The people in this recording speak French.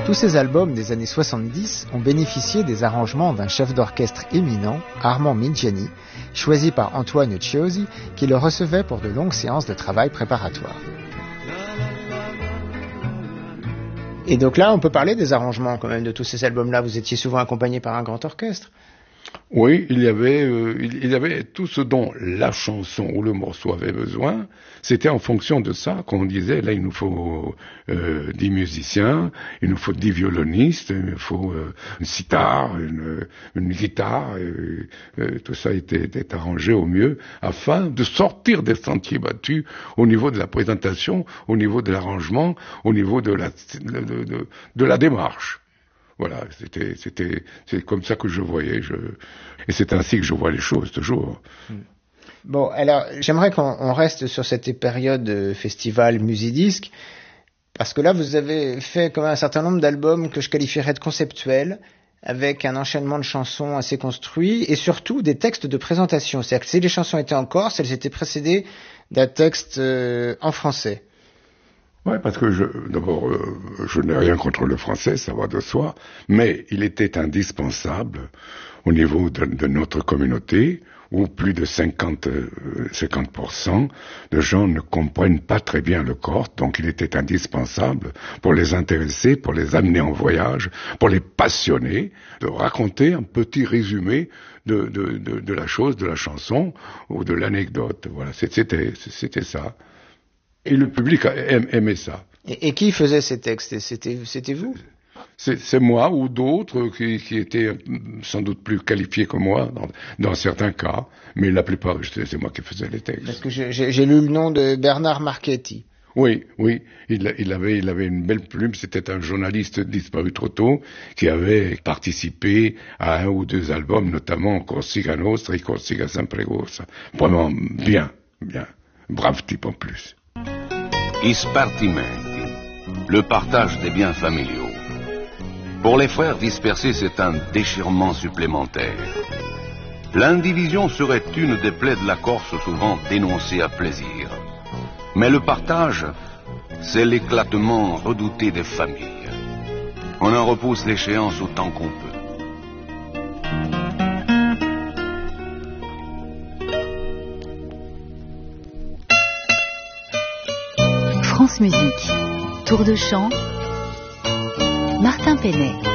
Tous ces albums des années 70 ont bénéficié des arrangements d'un chef d'orchestre éminent, Armand Midjani, choisi par Antoine Chiosi, qui le recevait pour de longues séances de travail préparatoire. Et donc là, on peut parler des arrangements quand même de tous ces albums-là. Vous étiez souvent accompagné par un grand orchestre. Oui, il y avait tout ce dont la chanson ou le morceau avait besoin. C'était en fonction de ça qu'on disait, là, il nous faut 10 musiciens, il nous faut 10 violonistes, il nous faut une sitar, une guitare. Tout ça était arrangé au mieux afin de sortir des sentiers battus au niveau de la présentation, au niveau de l'arrangement, au niveau de la démarche. Voilà, c'est comme ça que je voyais, et c'est ainsi que je vois les choses toujours. Bon, alors j'aimerais qu'on reste sur cette période festival Musidisc, parce que là vous avez fait quand même un certain nombre d'albums que je qualifierais de conceptuels, avec un enchaînement de chansons assez construit, et surtout des textes de présentation. C'est-à-dire que si les chansons étaient en corse, elles étaient précédées d'un texte en français. Ouais, parce que d'abord, je n'ai rien contre le français, ça va de soi, mais il était indispensable au niveau de notre communauté, où plus de 50% de gens ne comprennent pas très bien le corse, donc il était indispensable pour les intéresser, pour les amener en voyage, pour les passionner, de raconter un petit résumé de la chose, de la chanson ou de l'anecdote. Voilà, c'était ça. Et le public aimait ça. Et qui faisait ces textes? C'était vous? C'est moi ou d'autres qui étaient sans doute plus qualifiés que moi dans certains cas, mais la plupart c'est moi qui faisais les textes. Parce que j'ai lu le nom de Bernard Marchetti. Oui, il avait une belle plume, c'était un journaliste disparu trop tôt qui avait participé à un ou deux albums, notamment Corsica Nostra et Corsica Sempregosa. Vraiment bien, brave type en plus. I spartimenti, le partage des biens familiaux. Pour les frères dispersés, c'est un déchirement supplémentaire. L'indivision serait une des plaies de la Corse souvent dénoncée à plaisir. Mais le partage, c'est l'éclatement redouté des familles. On en repousse l'échéance autant qu'on peut. France Musique, Tour de chant, Martin Penet.